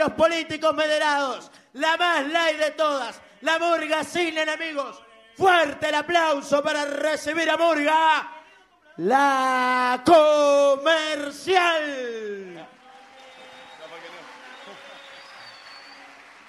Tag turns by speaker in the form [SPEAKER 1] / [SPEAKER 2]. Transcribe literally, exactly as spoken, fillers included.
[SPEAKER 1] los políticos moderados, la más light de todas, la murga sin enemigos. Fuerte el aplauso para recibir a Murga, la Comercial.